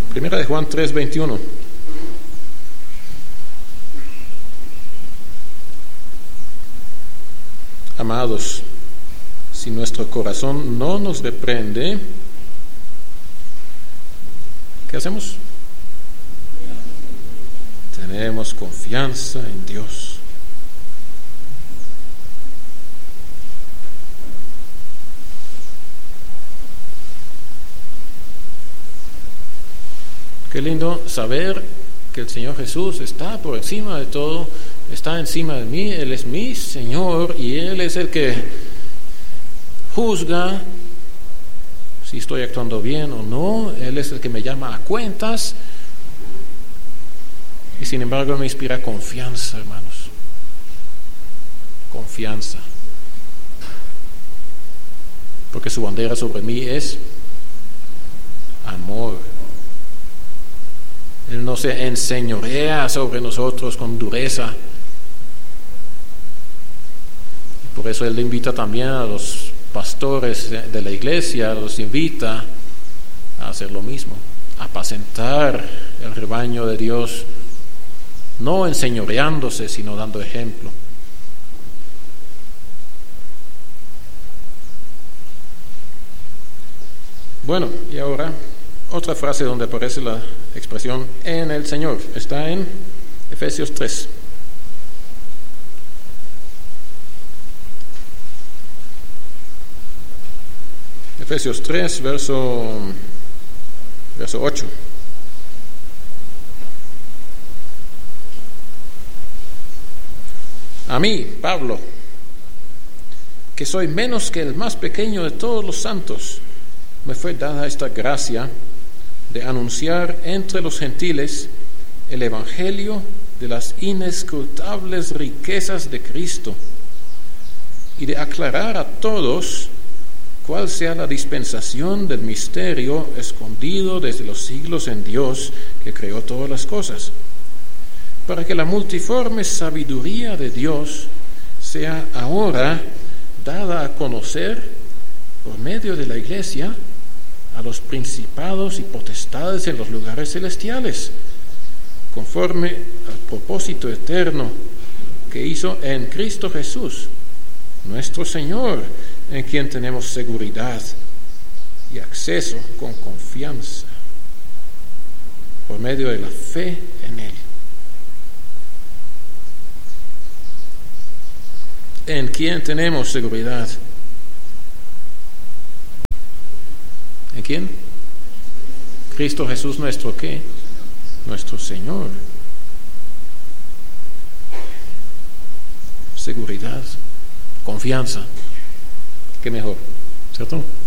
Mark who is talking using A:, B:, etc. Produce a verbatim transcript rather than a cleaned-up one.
A: Primera de Juan tres veintiuno. Amados, si nuestro corazón no nos reprende, ¿qué hacemos? Tenemos confianza en Dios. Qué lindo saber que el Señor Jesús está por encima de todo, está encima de mí, Él es mi Señor y Él es el que juzga si estoy actuando bien o no, Él es el que me llama a cuentas y sin embargo me inspira confianza, hermanos, confianza, porque su bandera sobre mí es amor. Él no se enseñorea sobre nosotros con dureza. Y por eso Él invita también a los pastores de la iglesia, los invita a hacer lo mismo, a apacentar el rebaño de Dios, no enseñoreándose, sino dando ejemplo. Bueno, y ahora otra frase donde aparece la expresión en el Señor. Está en Efesios tres. Efesios tres, verso, verso ocho. A mí, Pablo, que soy menos que el más pequeño de todos los santos, me fue dada esta gracia de anunciar entre los gentiles el evangelio de las inescrutables riquezas de Cristo y de aclarar a todos cuál sea la dispensación del misterio escondido desde los siglos en Dios que creó todas las cosas, para que la multiforme sabiduría de Dios sea ahora dada a conocer por medio de la Iglesia a los principados y potestades en los lugares celestiales, conforme al propósito eterno que hizo en Cristo Jesús, nuestro Señor, en quien tenemos seguridad y acceso con confianza, por medio de la fe en Él. ¿En quién tenemos seguridad? ¿En quién? Cristo Jesús, nuestro ¿qué? Nuestro Señor. Seguridad, confianza. ¿Qué mejor? ¿Cierto?